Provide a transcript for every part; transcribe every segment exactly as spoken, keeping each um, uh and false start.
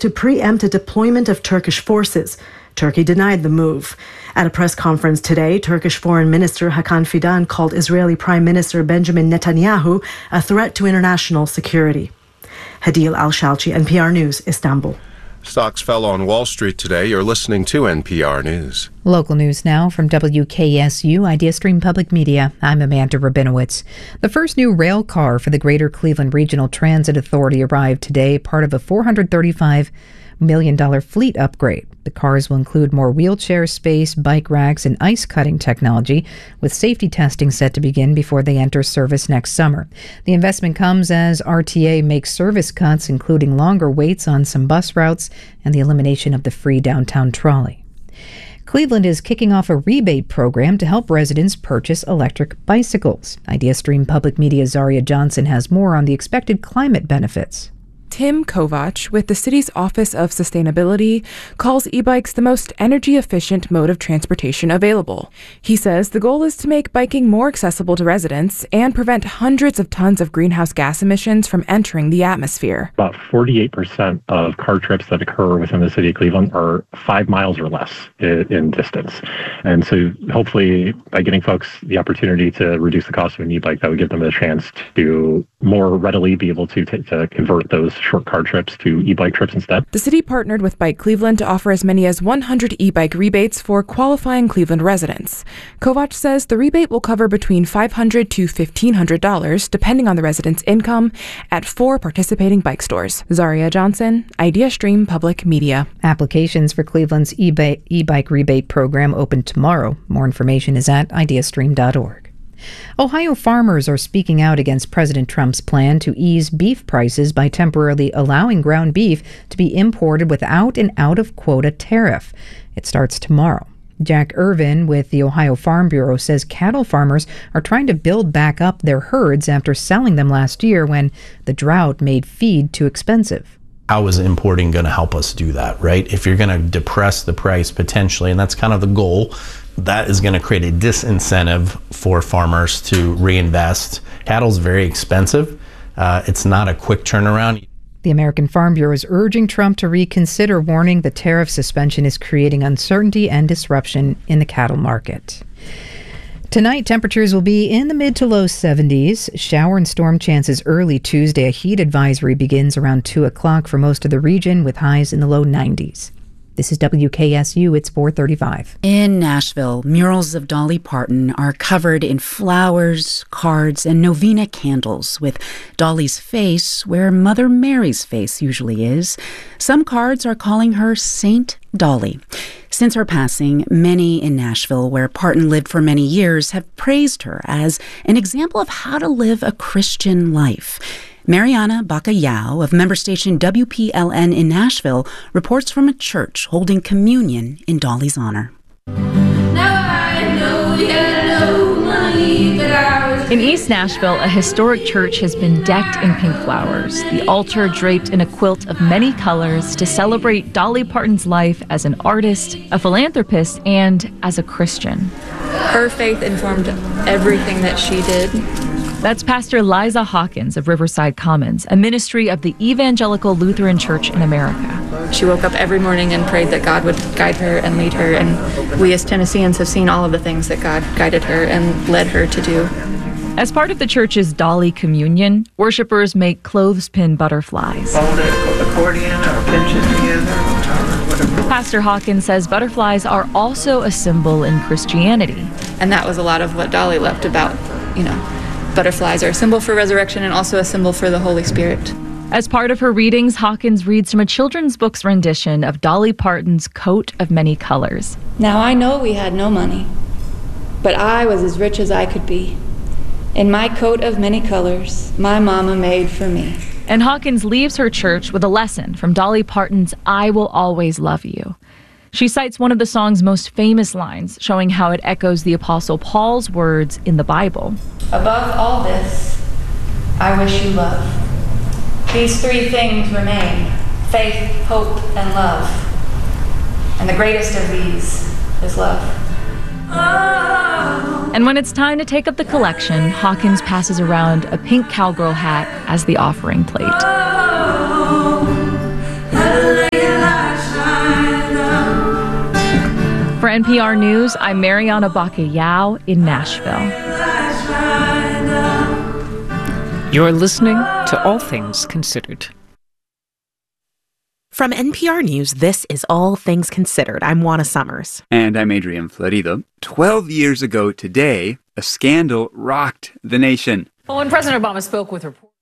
to preempt a deployment of Turkish forces. Turkey denied the move. At a press conference today, Turkish Foreign Minister Hakan Fidan called Israeli Prime Minister Benjamin Netanyahu a threat to international security. Hadil Al-Shalchi, N P R News, Istanbul. Stocks fell on Wall Street today. You're listening to N P R News. Local news now from W K S U IdeaStream Public Media. I'm Amanda Rabinowitz. The first new rail car for the Greater Cleveland Regional Transit Authority arrived today, part of a four hundred thirty-five million dollars fleet upgrade. The cars will include more wheelchair space, bike racks, and ice cutting technology, with safety testing set to begin before they enter service next summer. The investment comes as R T A makes service cuts, including longer waits on some bus routes and the elimination of the free downtown trolley. Cleveland is kicking off a rebate program to help residents purchase electric bicycles. IdeaStream Public Media's Zaria Johnson has more on the expected climate benefits. Tim Kovach, with the city's Office of Sustainability, calls e-bikes the most energy-efficient mode of transportation available. He says the goal is to make biking more accessible to residents and prevent hundreds of tons of greenhouse gas emissions from entering the atmosphere. About forty-eight percent of car trips that occur within the city of Cleveland are five miles or less in, in distance. And so hopefully by getting folks the opportunity to reduce the cost of an e-bike, that would give them a chance to more readily be able to, t- to convert those short car trips to e-bike trips instead. The city partnered with Bike Cleveland to offer as many as one hundred e-bike rebates for qualifying Cleveland residents. Kovach says the rebate will cover between five hundred dollars to fifteen hundred dollars, depending on the resident's income, at four participating bike stores. Zaria Johnson, IdeaStream Public Media. Applications for Cleveland's e-bike, e-bike rebate program open tomorrow. More information is at ideastream dot org. Ohio farmers are speaking out against President Trump's plan to ease beef prices by temporarily allowing ground beef to be imported without an out-of-quota tariff. It starts tomorrow. Jack Irvin with the Ohio Farm Bureau says cattle farmers are trying to build back up their herds after selling them last year when the drought made feed too expensive. How is importing going to help us do that, right? If you're going to depress the price potentially, and that's kind of the goal, that is going to create a disincentive for farmers to reinvest. Cattle's very expensive. Uh, it's not a quick turnaround. The American Farm Bureau is urging Trump to reconsider, warning the tariff suspension is creating uncertainty and disruption in the cattle market. Tonight, temperatures will be in the mid to low seventies. Shower and storm chances early Tuesday. A heat advisory begins around two o'clock for most of the region, with highs in the low nineties. This is W K S U. It's four thirty-five. In Nashville, murals of Dolly Parton are covered in flowers, cards, and novena candles, with Dolly's face where Mother Mary's face usually is. Some cards are calling her Saint Dolly. Since her passing, many in Nashville, where Parton lived for many years, have praised her as an example of how to live a Christian life. Mariana Bacallao of member station W P L N in Nashville reports from a church holding communion in Dolly's honor. In East Nashville, a historic church has been decked in pink flowers, the altar draped in a quilt of many colors to celebrate Dolly Parton's life as an artist, a philanthropist, and as a Christian. Her faith informed everything that she did. That's Pastor Liza Hawkins of Riverside Commons, a ministry of the Evangelical Lutheran Church in America. She woke up every morning and prayed that God would guide her and lead her, and we as Tennesseans have seen all of the things that God guided her and led her to do. As part of the church's Dolly Communion, worshipers make clothespin butterflies. Hold it, accordion, or pinch it together, or whatever. Pastor Hawkins says butterflies are also a symbol in Christianity. And that was a lot of what Dolly loved about, you know, butterflies are a symbol for resurrection and also a symbol for the Holy Spirit. As part of her readings, Hawkins reads from a children's book's rendition of Dolly Parton's Coat of Many Colors. Now I know we had no money, but I was as rich as I could be. In my coat of many colors, my mama made for me. And Hawkins leaves her church with a lesson from Dolly Parton's I Will Always Love You. She cites one of the song's most famous lines, showing how it echoes the Apostle Paul's words in the Bible. Above all this, I wish you love. These three things remain: faith, hope, and love. And the greatest of these is love. And when it's time to take up the collection, Hawkins passes around a pink cowgirl hat as the offering plate. N P R News, I'm Mariana Bacallao in Nashville. You're listening to All Things Considered. From N P R News, this is All Things Considered. I'm Juana Summers. And I'm Adrian Florido. Twelve years ago today, a scandal rocked the nation. Well, when President Obama spoke with reporters,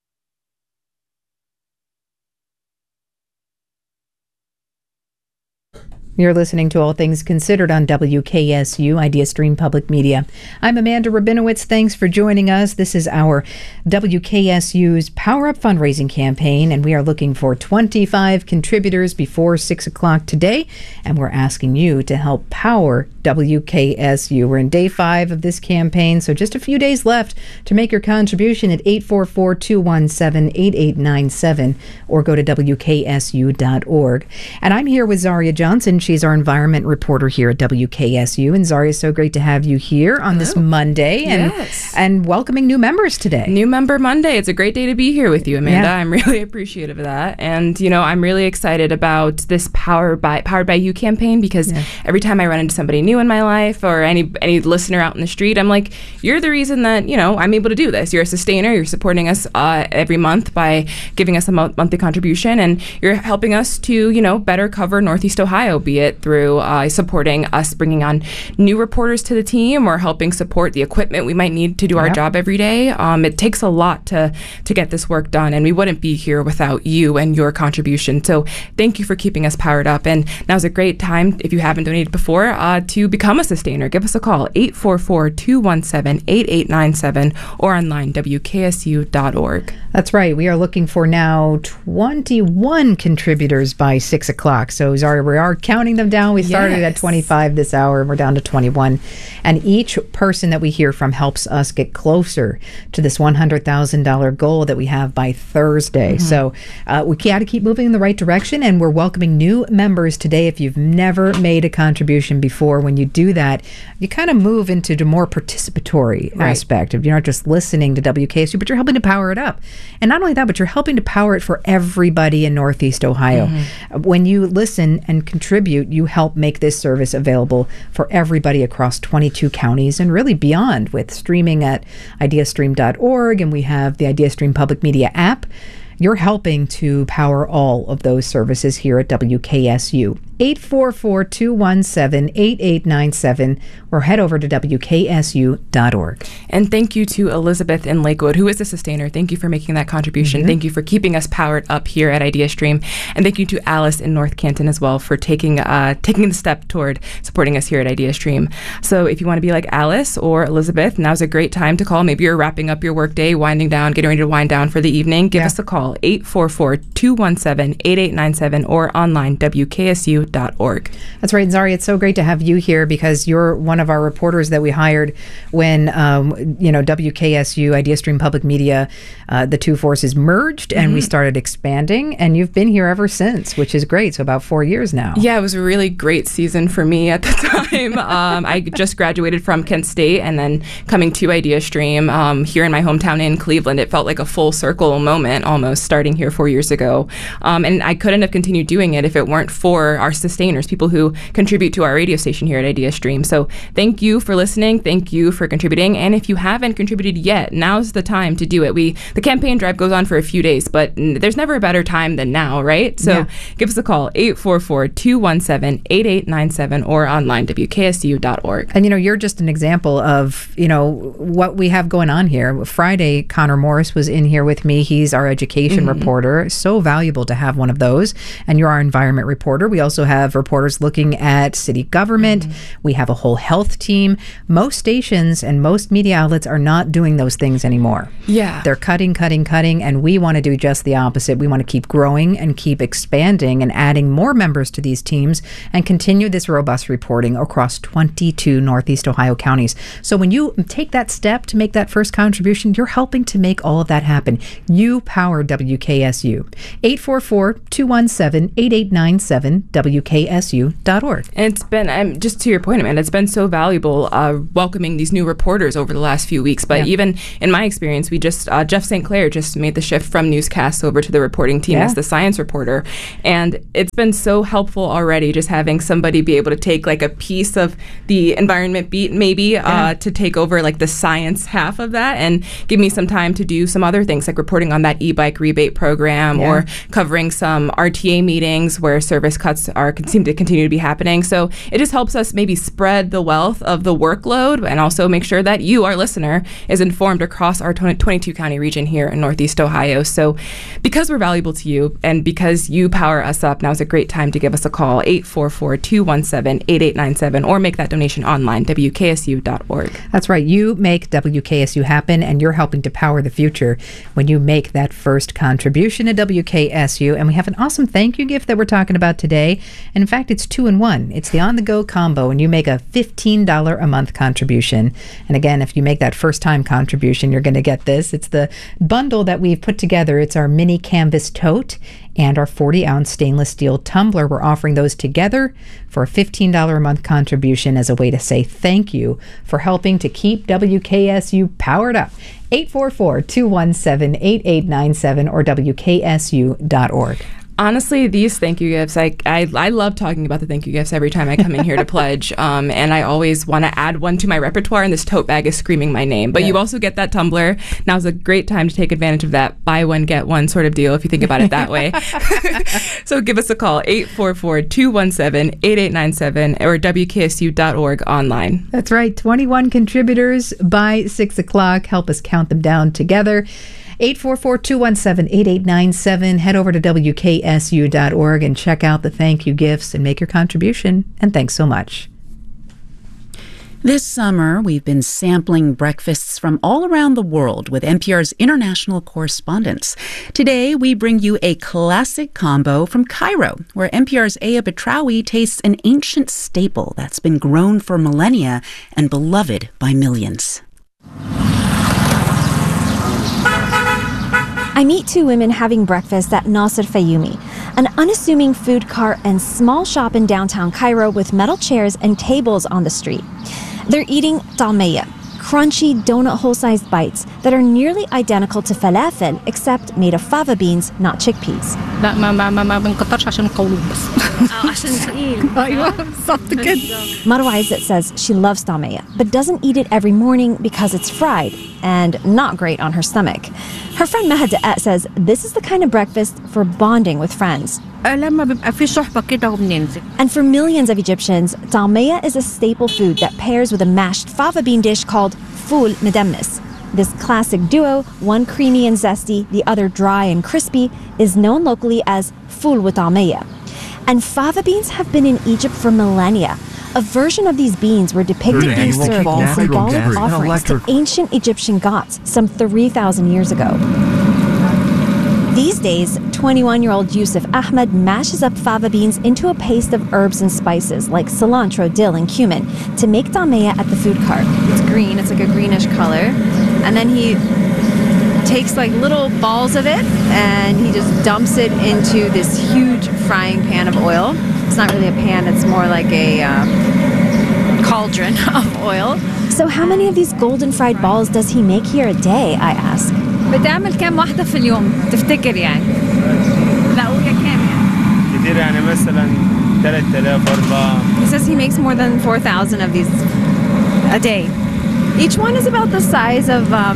You're listening to All Things Considered on W K S U, Idea Stream Public Media. I'm Amanda Rabinowitz. Thanks for joining us. This is our W K S U's Power Up fundraising campaign, and we are looking for twenty-five contributors before six o'clock today, and we're asking you to help power W K S U. We're in day five of this campaign, so just a few days left to make your contribution at eight four four, two one seven, eight eight nine seven or go to W K S U dot org. And I'm here with Zaria Johnson. She's our environment reporter here at W K S U. And Zaria, so great to have you here on Hello. This Monday and, yes. and welcoming new members today. New member Monday. It's a great day to be here with you, Amanda. Yeah. I'm really appreciative of that. And, you know, I'm really excited about this Power by Powered by You campaign because yeah. every time I run into somebody new in my life or any any listener out in the street, I'm like, you're the reason that, you know, I'm able to do this. You're a sustainer. You're supporting us uh, every month by giving us a mo- monthly contribution, and you're helping us to, you know, better cover Northeast Ohio, be it through uh, supporting us bringing on new reporters to the team or helping support the equipment we might need to do yep. our job every day. Um, it takes a lot to to get this work done, and we wouldn't be here without you and your contribution. So thank you for keeping us powered up. And now's a great time, if you haven't donated before, uh, to become a sustainer. Give us a call, eight four four, two one seven, eight eight nine seven or online, W K S U dot org. That's right. We are looking for now twenty-one contributors by six o'clock. So, Zaria, we are counting them down. We started yes. at twenty-five this hour, and we're down to twenty-one. And each person that we hear from helps us get closer to this one hundred thousand dollars goal that we have by Thursday. Mm-hmm. So, uh, we got to keep moving in the right direction, and we're welcoming new members today. If you've never made a contribution before, when you do that, you kind of move into the more participatory right. aspect of you're not just listening to W K S U, but you're helping to power it up. And not only that, but you're helping to power it for everybody in Northeast Ohio. Mm-hmm. When you listen and contribute, you help make this service available for everybody across twenty-two counties and really beyond, with streaming at idea stream dot org, and we have the IdeaStream Public Media app. You're helping to power all of those services here at W K S U. eight four four, two one seven, eight eight nine seven or head over to W K S U dot org. And thank you to Elizabeth in Lakewood, who is a sustainer. Thank you for making that contribution. Mm-hmm. Thank you for keeping us powered up here at IdeaStream. And thank you to Alice in North Canton as well for taking uh, taking the step toward supporting us here at IdeaStream. So if you want to be like Alice or Elizabeth, now's a great time to call. Maybe you're wrapping up your workday, winding down, getting ready to wind down for the evening. Give yeah. us a call, eight four four, two one seven, eight eight nine seven or online, W K S U dot org. That's right, Zaria. It's so great to have you here because you're one of our reporters that we hired when, um, you know, W K S U, IdeaStream Public Media, uh, the two forces merged and mm-hmm. we started expanding. And you've been here ever since, which is great. So about four years now. Yeah, it was a really great season for me at the time. um, I just graduated from Kent State and then coming to IdeaStream um, here in my hometown in Cleveland. It felt like a full circle moment almost starting here four years ago. Um, and I couldn't have continued doing it if it weren't for our sustainers, people who contribute to our radio station here at IdeaStream. So thank you for listening. Thank you for contributing. And if you haven't contributed yet, now's the time to do it. We The campaign drive goes on for a few days, but n- there's never a better time than now, right? So yeah. give us a call, eight four four, two one seven, eight eight nine seven or online, W K S U dot org. And, you know, you're just an example of, you know, what we have going on here. Friday, Connor Morris was in here with me. He's our education mm-hmm. reporter. So valuable to have one of those. And you're our environment reporter. We also have reporters looking at city government. Mm-hmm. We have a whole health team. Most stations and most media outlets are not doing those things anymore. Yeah. They're cutting, cutting, cutting, and we want to do just the opposite. We want to keep growing and keep expanding and adding more members to these teams and continue this robust reporting across twenty-two Northeast Ohio counties. So when you take that step to make that first contribution, you're helping to make all of that happen. You power W K S U. eight four four, two one seven, eight eight nine seven, W K S U dot org. And it's been, um, just to your point, Amanda, it's been so valuable uh, welcoming these new reporters over the last few weeks. But yeah. even in my experience, we just, uh, Jeff Saint Clair just made the shift from newscasts over to the reporting team yeah. as the science reporter. And it's been so helpful already just having somebody be able to take like a piece of the environment beat maybe yeah. uh, to take over like the science half of that and give me some time to do some other things like reporting on that e-bike rebate program yeah. or covering some R T A meetings where service cuts are seem to continue to be happening. So it just helps us maybe spread the wealth of the workload and also make sure that you, our listener, is informed across our twenty-two county region here in Northeast Ohio. So because we're valuable to you and because you power us up, now is a great time to give us a call, eight four four, two one seven, eight eight nine seven, or make that donation online, W K S U dot org. That's right. You make W K S U happen, and you're helping to power the future when you make that first contribution to W K S U. And we have an awesome thank you gift that we're talking about today. And in fact, it's two in one. It's the on-the-go combo, and you make a fifteen dollars a month contribution. And again, if you make that first-time contribution, you're going to get this. It's the bundle that we've put together. It's our mini canvas tote and our forty-ounce stainless steel tumbler. We're offering those together for a fifteen dollars a month contribution as a way to say thank you for helping to keep W K S U powered up. eight four four, two one seven, eight eight nine seven or W K S U dot org. Honestly, these thank you gifts, I, I I love talking about the thank you gifts every time I come in here to pledge. Um, and I always want to add one to my repertoire, and this tote bag is screaming my name. But yeah. you also get that tumbler. Now's a great time to take advantage of that buy one, get one sort of deal if you think about it that way. So give us a call, eight four four, two one seven, eight eight nine seven or W K S U dot org online. That's right. twenty-one contributors by six o'clock. Help us count them down together. eight four four, two one seven, eight eight nine seven. Head over to W K S U dot org and check out the thank you gifts and make your contribution. And thanks so much. This summer, we've been sampling breakfasts from all around the world with N P R's international correspondents. Today, we bring you a classic combo from Cairo, where N P R's Aya Betrawi tastes an ancient staple that's been grown for millennia and beloved by millions. I meet two women having breakfast at Nasser Fayoumi, an unassuming food cart and small shop in downtown Cairo with metal chairs and tables on the street. They're eating talmeya, crunchy donut hole-sized bites that are nearly identical to falafel except made of fava beans, not chickpeas. لا ما ما ما ما بنكترش عشان القولون بس. عشان ثقيل. ايوه بالظبط كده. Marwa Izzat says she loves talmeya, but doesn't eat it every morning because it's fried and not great on her stomach. Her friend Mahad Da'at says this is the kind of breakfast for bonding with friends. لما بيبقى في صحبة كده وبننزل. And for millions of Egyptians, talmeya is a staple food that pairs with a mashed fava bean dish called ful medemnis. This classic duo, one creamy and zesty, the other dry and crispy, is known locally as ful with talmeya. And fava beans have been in Egypt for millennia. A version of these beans were depicted being served in symbolic offerings to ancient Egyptian gods some three thousand years ago. These days, twenty-one-year-old Yusuf Ahmed mashes up fava beans into a paste of herbs and spices like cilantro, dill, and cumin to make talmeya at the food cart. It's green, it's like a greenish color. And then he takes like little balls of it and he just dumps it into this huge frying pan of oil. It's not really a pan, it's more like a um, cauldron of oil. So how many of these golden fried balls does he make here a day, I ask? بتعمل كام واحدة في اليوم تفتكر يعني؟ لا قولي كام يعني؟ كتير يعني مثلا ثلاثة آلاف أربعة. He says he makes more than four thousand of these a day. Each one is about the size of, um,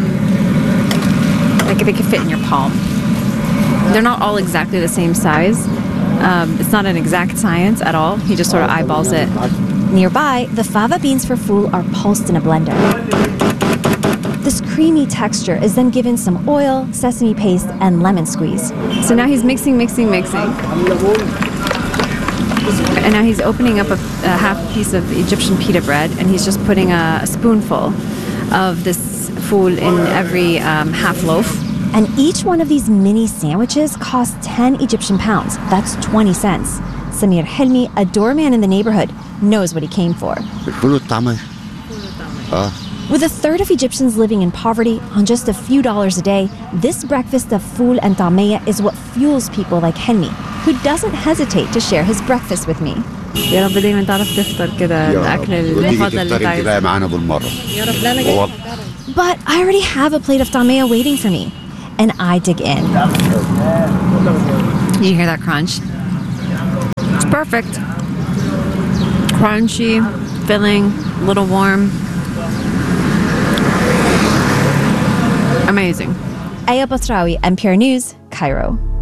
like they could fit in your palm. They're not all exactly the same size. Um, it's not an exact science at all. He just sort of eyeballs it. Nearby, the fava beans for ful are pulsed in a blender. This creamy texture is then given some oil, sesame paste, and lemon squeeze. So now he's mixing, mixing, mixing. And now he's opening up a, a half piece of Egyptian pita bread, and he's just putting a, a spoonful of this ful in every um, half loaf. And each one of these mini sandwiches costs ten Egyptian pounds. That's twenty cents. Samir Helmi, a doorman in the neighborhood, knows what he came for. With a third of Egyptians living in poverty on just a few dollars a day, this breakfast of fool and tamia is what fuels people like Henny, who doesn't hesitate to share his breakfast with me. يا رب دايما تعرف تفطر كده الأكل المفضل اللي عايزه. معانا بالمرة. يا رب لا أنا جاي. But I already have a plate of tamia waiting for me, and I dig in. Did you hear that crunch? It's perfect. Crunchy, filling, a little warm. Amazing. Aya Batrawi, N P R News, Cairo.